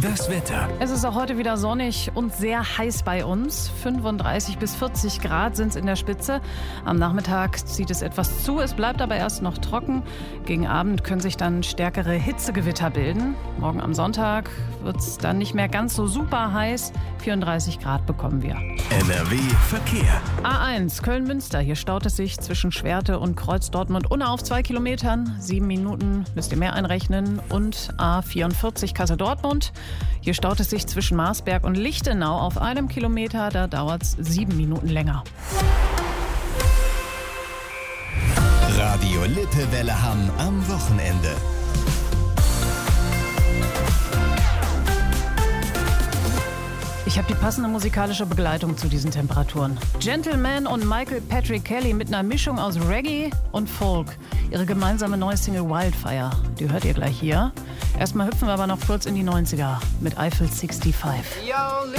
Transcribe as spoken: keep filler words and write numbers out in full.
Das Wetter. Es ist auch heute wieder sonnig und sehr heiß bei uns. fünfunddreißig bis vierzig Grad sind es in der Spitze. Am Nachmittag zieht es etwas zu, es bleibt aber erst noch trocken. Gegen Abend können sich dann stärkere Hitzegewitter bilden. Morgen am Sonntag wird es dann nicht mehr ganz so super heiß. vierunddreißig Grad bekommen wir. N R W Verkehr. A eins Köln-Münster. Hier staut es sich zwischen Schwerte und Kreuz Dortmund-Unna auf zwei Kilometern. Sieben Minuten müsst ihr mehr einrechnen. Und A vierundvierzig Kassel-Dortmund. Hier staut es sich zwischen Marsberg und Lichtenau auf einem Kilometer. Da dauert es sieben Minuten länger. Radio Lippewelle Hamm am Wochenende. Ich habe die passende musikalische Begleitung zu diesen Temperaturen. Gentleman und Michael Patrick Kelly mit einer Mischung aus Reggae und Folk. Ihre gemeinsame neue Single Wildfire, die hört ihr gleich hier. Erstmal hüpfen wir aber noch kurz in die neunziger mit Eiffel fünfundsechzig.